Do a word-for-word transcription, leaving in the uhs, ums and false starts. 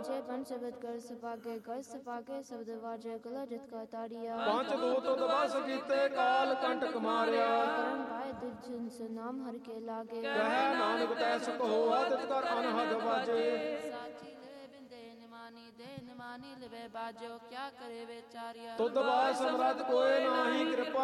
ਵਾਜੇ ਪੰਜ ਸ਼ਬਦ ਕਰ ਸਪਾਗੇ ਕਰ ਸਪਾਗੇ ਸ਼ਬਦ ਵਾਜੇ ਗਲਾ ਜਿਤ ਕਾ ਤਾੜੀਆ ਪੰਜ ਦੂਤ ਦਵਸ ਕੀਤੇ ਕਾਲ ਕੰਟਕ ਮਾਰਿਆ ਕਰਮ ਪਾਏ ਦੁਜਨ ਸ ਨਾਮ ਹਰ ਕੇ ਲਾਗੇ ਕਹਿ ਨਾਨਕ ਤੈ ਸੁਖ ਹੋਆ ਤਿਤ ਕਰ ਅਨਹਦ ਵਾਜੇ ਸਾਚੀ ਲੈ ਬਿੰਦੇ ਨਿਮਾਨੀ ਦੇ ਨਿਮਾਨੀ ਲਵੇ ਬਾਜੋ ਕਿਆ ਕਰੇ ਵਿਚਾਰਿਆ ਤੁਧ ਬਾਜ ਸਮਰੱਥ ਕੋਇ ਨਾਹੀ ਕਿਰਪਾ